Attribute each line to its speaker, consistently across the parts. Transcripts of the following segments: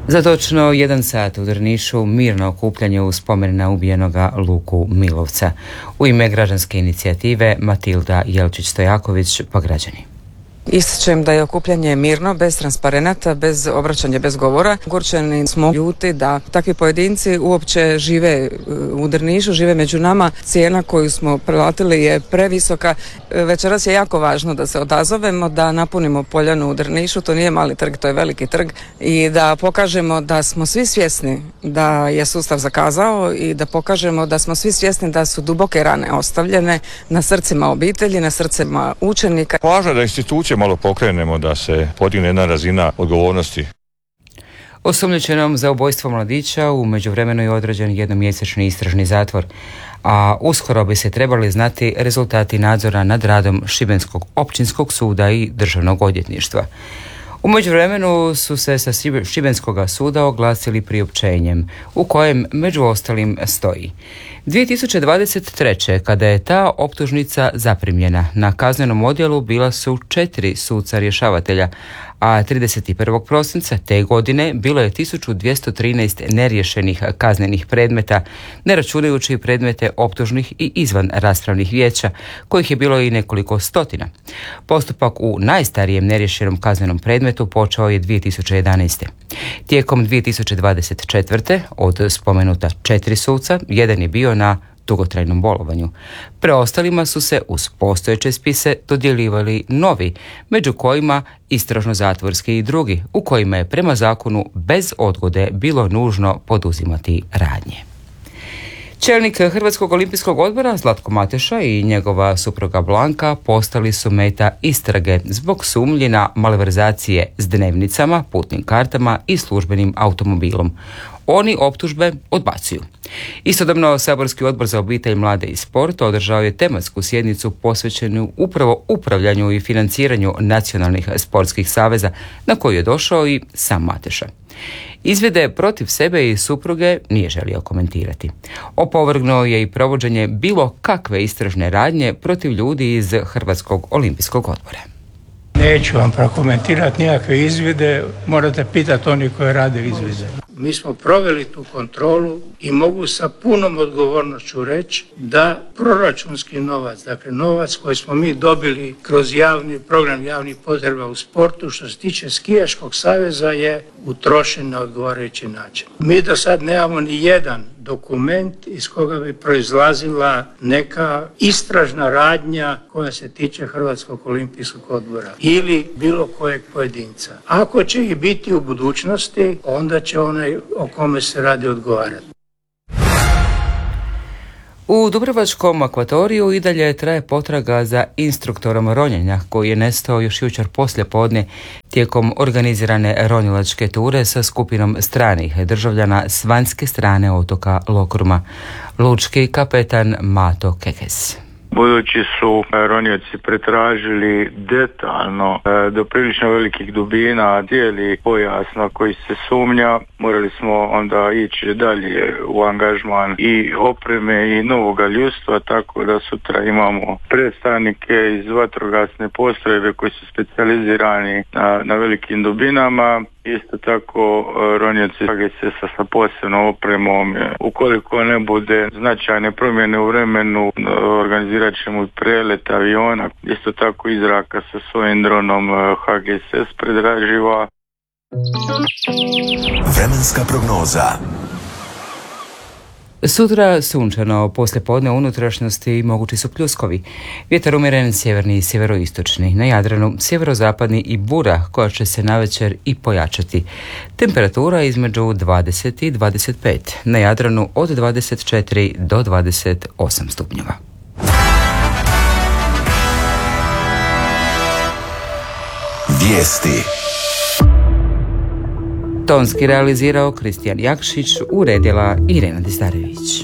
Speaker 1: Za točno 1 sat u Drnišu mirno okupljanje u spomen na ubijenoga Luku Milovca. U ime građanske inicijative Matilda Jelčić-Stojaković, pa građani.
Speaker 2: Ističem da je okupljanje mirno, bez transparenata, bez obraćanja, bez govora. Gorčani smo ljuti da takvi pojedinci uopće žive u Drnišu, žive među nama. Cijena koju smo platili je previsoka. Večeras je jako važno da se odazovemo, da napunimo Poljanu u Drnišu. To nije mali trg, to je veliki trg. I da pokažemo da smo svi svjesni da je sustav zakazao i da pokažemo da smo svi svjesni da su duboke rane ostavljene na srcima obitelji, na srcima učenika.
Speaker 3: Važno je da institucije malo pokrenemo, da se podigne jedna razina odgovornosti.
Speaker 1: Osumnjičenom za ubojstvo mladića u međuvremenu je određen jednomjesečni istražni zatvor, a uskoro bi se trebali znati rezultati nadzora nad radom Šibenskog općinskog suda i državnog odvjetništva. U međuvremenu su se sa Šibenskog suda oglasili priopćenjem u kojem među ostalim stoji: 2023. kada je ta optužnica zaprimljena, na kaznenom odjelu bila su 4 suca rješavatelja, a 31. prosinca te godine bilo je 1213 neriješenih kaznenih predmeta, ne računajući predmete optužnih i izvan raspravnih vijeća, kojih je bilo i nekoliko stotina. Postupak u najstarijem neriješenom kaznenom predmetu počeo je 2011. Tijekom 2024. od spomenuta 4 suca, jedan je bio na dugotrajnom bolovanju. Preostalima su se uz postojeće spise dodjeljivali novi, među kojima istražno-zatvorski i drugi, u kojima je prema zakonu bez odgode bilo nužno poduzimati radnje. Čelnik Hrvatskog olimpijskog odbora Zlatko Mateša i njegova supruga Blanka postali su meta istrage zbog sumnji na malverzacije s dnevnicama, putnim kartama i službenim automobilom. Oni optužbe odbacuju. Istodobno, Saborski odbor za obitelj, mlade i sport održao je tematsku sjednicu posvećenu upravo upravljanju i financiranju nacionalnih sportskih saveza, na koju je došao i sam Mateša. Izvide protiv sebe i supruge nije želio komentirati. Opovrgnuo je i provođenje bilo kakve istražne radnje protiv ljudi iz Hrvatskog olimpijskog odbora.
Speaker 4: Neću vam prokomentirati nikakve izvide, morate pitati oni koji rade izvide. Mi smo proveli tu kontrolu i mogu sa punom odgovornošću reći da proračunski novac, dakle novac koji smo mi dobili kroz javni program javnih potreba u sportu, što se tiče skijaškog saveza, je utrošen na odgovarajući način. Mi do sad nemamo ni jedan dokument iz koga bi proizlazila neka istražna radnja koja se tiče Hrvatskog olimpijskog odbora ili bilo kojeg pojedinca. Ako će ih biti u budućnosti, onda će onaj o kome se radi odgovarati.
Speaker 1: U Dubrovačkom akvatoriju i dalje traje potraga za instruktorom ronjenja koji je nestao još jučer poslijepodne tijekom organizirane ronjilačke ture sa skupinom stranih državljana s vanjske strane otoka Lokruma. Lučki kapetan Mato Kekes.
Speaker 5: Budući su ronioci pretražili detaljno do prilično velikih dubina cijeli pojas na koji se sumnja, morali smo onda ići dalje u angažman i opreme i novoga ljudstva, tako da sutra imamo predstavnike iz vatrogasne postrojbe koji su specijalizirani na velikim dubinama. Isto tako ronioci HGSS-a sa posebnom opremom. Ukoliko ne bude značajne promjene u vremenu, organizirat ćemo i prelet aviona. Isto tako iz zraka sa svojim dronom HGSS predraživa.
Speaker 6: Vremenska prognoza.
Speaker 1: Sutra sunčano, poslijepodne u unutrašnjosti mogući su pljuskovi. Vjetar umjeren sjeverni i sjeveroistočni, na Jadranu sjeverozapadni i bura koja će se navečer i pojačati. Temperatura između 20 i 25, na Jadranu od 24 do 28 stupnjeva.
Speaker 6: Vijesti.
Speaker 1: Tonski realizirao Kristijan Jakšić, uredila Irena Distarević.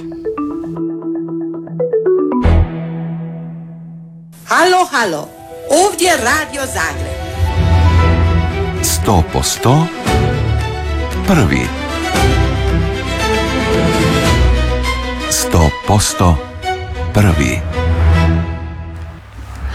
Speaker 7: Halo, halo, ovdje Radio Zagreb.
Speaker 6: 100% prvi. 100% prvi.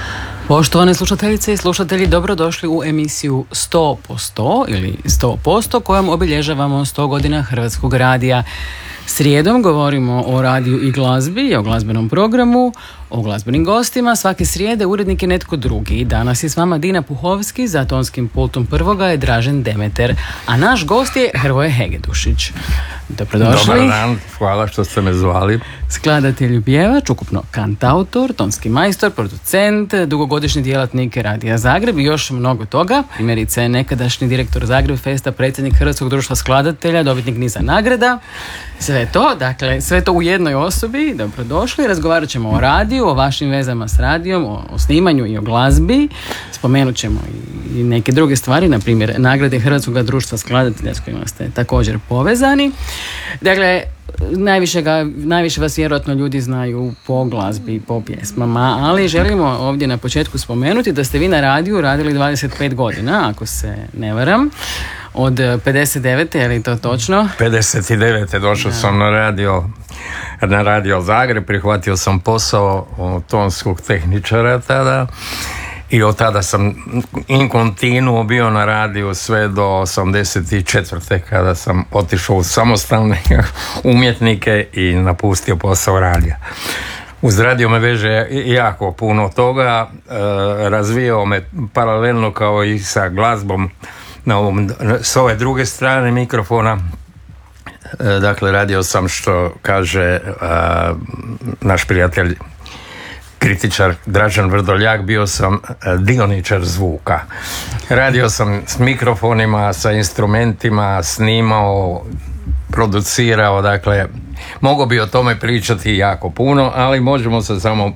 Speaker 8: Poštovane slušateljice i slušatelji, dobrodošli u emisiju 100% ili 100% kojom obilježavamo 100 godina Hrvatskog radija. Srijedom govorimo o radiju i glazbi, o glazbenom programu, o glazbenim gostima. Svake srijede urednik je netko drugi. Danas je s vama Dina Puhovski, za tonskim pultom prvoga je Dražen Demeter, a naš gost je Hrvoje Hegedušić. Dobrodošli.
Speaker 9: Dobar dan, hvala što ste me zvali.
Speaker 8: Skladatelj i pjevač, ukupno kantautor, tonski majstor, producent, dugogodišnji djelatnik Radija Zagreb i još mnogo toga. Primjerice, nekadašnji direktor Zagreb Festa, predsjednik Hrvatskog društva skladatelja, dobitnik niza nagrada. Sve to u jednoj osobi. Dobrodošli. Razgovarat ćemo o radiju, o vašim vezama s radijom, o snimanju i o glazbi. Spomenut ćemo i neke druge stvari, na primjer nagrade Hrvatskog društva skladatelja s kojima ste također povezani. Dakle, najviše vas vjerojatno ljudi znaju po glazbi i po pjesmama, ali želimo ovdje na početku spomenuti da ste vi na radiju radili 25 godina, ako se ne varam. Od 59. je li to točno?
Speaker 9: 59. došao sam na radio Zagreb, prihvatio sam posao tonskog tehničara tada i od tada sam in continuo bio na radiju sve do 84. kada sam otišao u samostalne umjetnike i napustio posao radija. Uz radio me veže jako puno toga, razvijao me paralelno kao i sa glazbom s ove druge strane mikrofona. Dakle, radio sam, što kaže naš prijatelj kritičar Dražen Vrdoljak, bio sam dioničar zvuka. Radio sam s mikrofonima, sa instrumentima, snimao, producirao, dakle, mogu bi o tome pričati jako puno, ali možemo se samo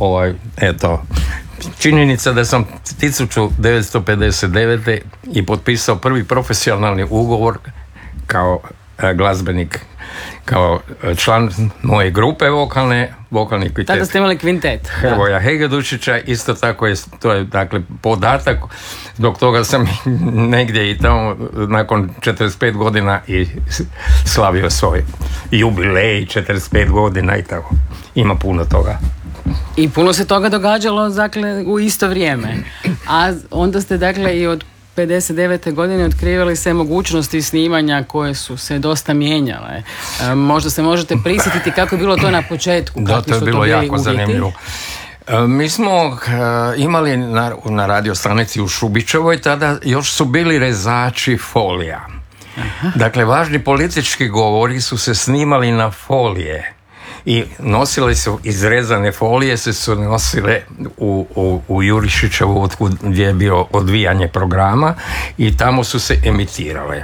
Speaker 9: činjenica da sam 1959. i potpisao prvi profesionalni ugovor kao glazbenik, kao član moje grupe vokalni kvintet.
Speaker 8: Tada ste imali kvintet.
Speaker 9: Hrvoja Hegedušića, isto tako to je dakle podatak, zbog toga sam negdje i tamo nakon 45 godina i slavio svoj jubilej, 45 godina i tako. Ima puno toga.
Speaker 8: I puno se toga događalo, dakle, u isto vrijeme. A onda ste, dakle, i od 59. godine otkrivali se mogućnosti snimanja koje su se dosta mijenjale. Možda se možete prisjetiti kako je bilo to na početku.
Speaker 9: Da, to je bilo jako zanimljivo. Mi smo imali na radio stanici u Šubićevoj, tada još su bili rezači folija. Aha. Dakle, važni politički govori su se snimali na folije. I nosile su izrezane folije, su nosile u Jurišićevu, gdje je bio odvijanje programa, i tamo su se emitirale.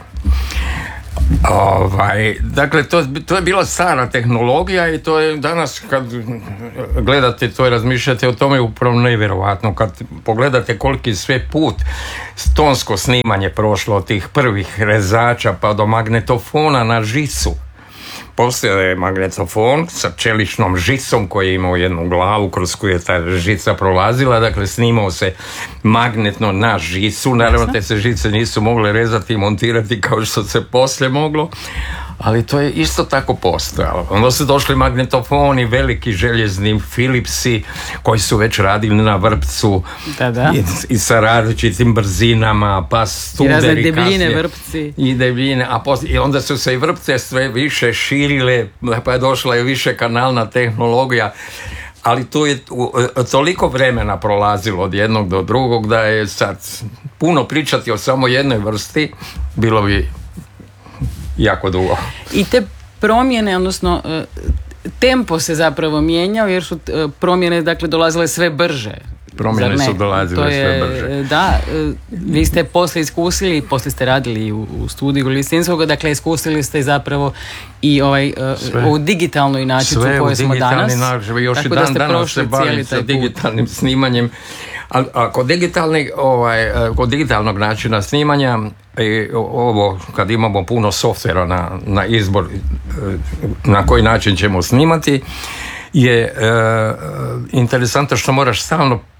Speaker 9: Dakle, to je bila stara tehnologija i to je danas, kad gledate to i razmišljate o tome, upravo nevjerovatno. Kad pogledate koliki sve put tonsko snimanje prošlo od tih prvih rezača pa do magnetofona na žicu. Postojao je magnetofon sa čeličnom žicom koji je imao jednu glavu kroz koju je ta žica prolazila, dakle snimao se magnetno na žicu. Naravno, te se žice nisu mogle rezati i montirati kao što se poslije moglo, ali to je isto tako postojalo. Onda su došli magnetofoni, veliki željezni Philipsi koji su već radili na vrpcu i sa različitim brzinama, pa studeri
Speaker 8: i debljine vrpci.
Speaker 9: I debljine, i onda su se i vrpce sve više širile, pa je došla i više kanalna tehnologija. Ali tu je toliko vremena prolazilo od jednog do drugog da je sad puno pričati o samo jednoj vrsti bilo bi jako dugo.
Speaker 8: I te promjene, odnosno tempo se zapravo mijenjao, jer su promjene, dakle, dolazile sve brže.
Speaker 9: Promjene su dolazile sve brže.
Speaker 8: Da, vi ste poslije iskusili, poslije ste radili u studiju Lisinskog, dakle iskusili ste zapravo i ovu digitalnu inačicu koju smo danas.
Speaker 9: Sve u digitalni način, još i dan danas se bavim sa digitalnim snimanjem. A kod digitalnog načina snimanja, ovo kad imamo puno softvera na izbor na koji način ćemo snimati, je interesantno što moraš stalno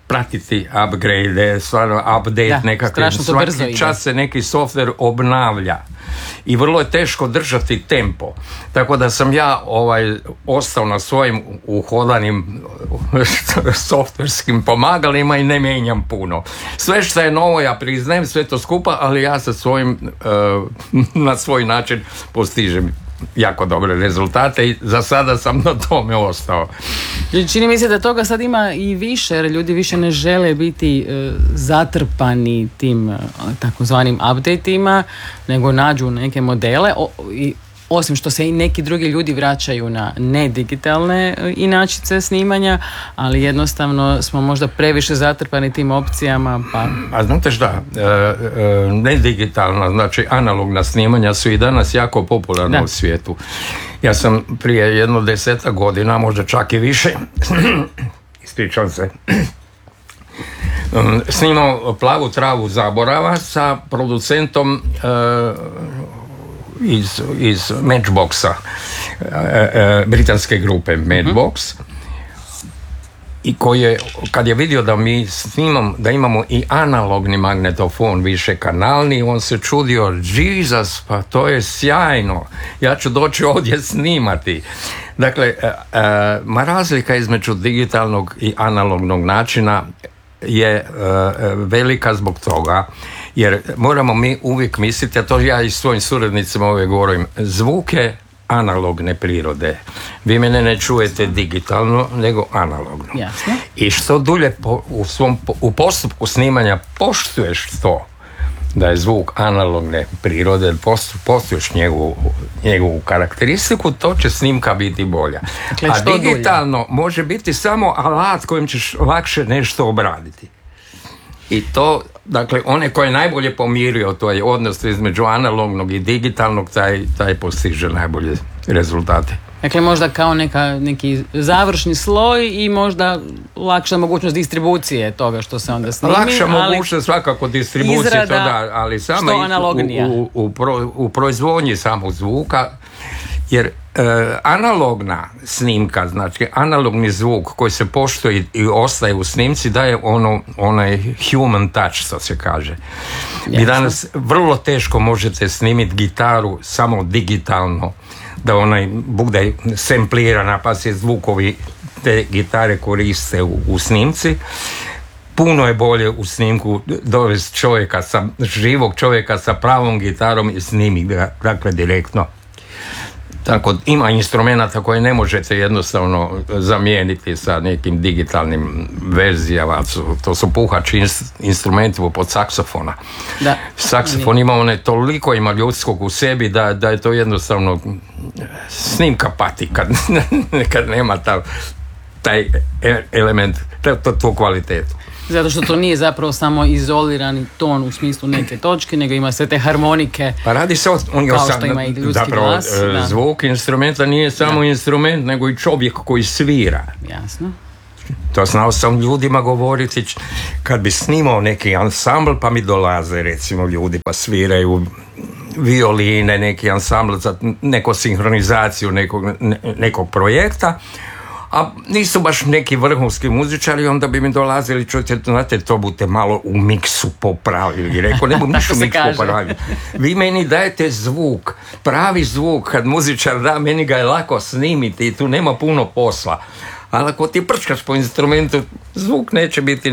Speaker 9: pratiti upgrade, stvarno update nekakve, svaki čas se neki software obnavlja i vrlo je teško držati tempo, tako da sam ja ostao na svojim uhodanim softverskim pomagalima i ne mijenjam puno. Sve što je novo ja priznajem, sve to skupa, ali ja sa svojim na svoj način postižem jako dobre rezultate i za sada sam na tome ostao.
Speaker 8: Čini mi se da toga sad ima i više, jer ljudi više ne žele biti zatrpani tim takozvanim updateima, nego nađu neke modele i osim što se i neki drugi ljudi vraćaju na nedigitalne inačice snimanja, ali jednostavno smo možda previše zatrpani tim opcijama.
Speaker 9: A znate šta, nedigitalna, znači analogna snimanja su i danas jako popularna u svijetu. Ja sam prije 10 godina, možda čak i više, ispričam se, snimao Plavu travu zaborava sa producentom iz Matchboxa, britanske grupe Matchbox, i koji je, kad je vidio da mi snimam, da imamo i analogni magnetofon više kanalni, on se čudio, Jesus, pa to je sjajno, ja ću doći ovdje snimati. Dakle, razlika između digitalnog i analognog načina je velika zbog toga, jer moramo mi uvijek misliti, a to ja i svojim suradnicima uvijek govorim, zvuk je analogne prirode. Vi mene ne čujete digitalno, nego analogno.
Speaker 8: Jasno.
Speaker 9: I što dulje u postupku snimanja poštuješ to, da je zvuk analogne prirode, poštuješ njegovu karakteristiku, to će snimka biti bolja. Dakle, a digitalno može biti samo alat kojim ćeš lakše nešto obraditi. I to, dakle, one koje je najbolje pomirio, to je odnos između analognog i digitalnog, taj postiže najbolje rezultate.
Speaker 8: Dakle, možda kao neki završni sloj i možda lakša mogućnost distribucije toga što se onda snimi.
Speaker 9: Lakša mogućnost svakako distribucije, to da, ali samo u proizvodnji samog zvuka, jer analogna snimka, znači analogni zvuk koji se poštuje i ostaje u snimci, daje onaj human touch, što se kaže. Vi danas vrlo teško možete snimiti gitaru samo digitalno, da onaj bude semplirana pa se zvukovi te gitare koriste u snimci. Puno je bolje u snimku dovesti živog čovjeka sa pravom gitarom i snimiti ga, dakle, direktno. Tako, ima instrumenta koje ne možete jednostavno zamijeniti sa nekim digitalnim verzijama. To su puhači instrumenti poput saksofona. Da. Saksofon ima toliko ima ljudskog u sebi da je to jednostavno snimka pati kad nema taj element, tu kvalitetu.
Speaker 8: Zato što to nije zapravo samo izolirani ton u smislu neke točke, nego ima sve te harmonike.
Speaker 9: Pa radi se kao što ima i ljudski glas. Zvuk instrumenta nije samo instrument, nego i čovjek koji svira.
Speaker 8: Jasno.
Speaker 9: To znao sam ljudima govoriti, kad bi snimao neki ansambl, pa mi dolaze recimo ljudi pa sviraju violine, neki ansambl za neku sinhronizaciju nekog projekta, a nisu baš neki vrhunski muzičari, onda bi mi dolazili, čujte, znate, to budete malo u miksu popravili. Rekao, ne bom ništa u miksu popravili. Vi meni dajete zvuk, pravi zvuk, kad muzičar da, meni ga je lako snimiti i tu nema puno posla. Ali ako ti prčkaš po instrumentu, zvuk neće biti